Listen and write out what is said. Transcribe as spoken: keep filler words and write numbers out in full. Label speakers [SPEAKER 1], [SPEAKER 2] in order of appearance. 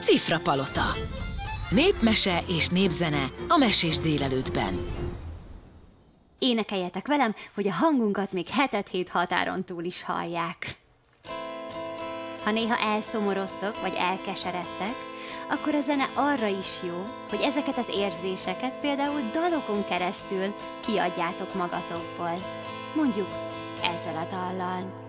[SPEAKER 1] Cifrapalota. Népmese és népzene a Mesés délelőttben.
[SPEAKER 2] Énekeljetek velem, hogy a hangunkat még hetet hét határon túl is hallják. Ha néha elszomorodtok, vagy elkeseredtek, akkor a zene arra is jó, hogy ezeket az érzéseket például dalokon keresztül kiadjátok magatokból. Mondjuk ezzel a dallal.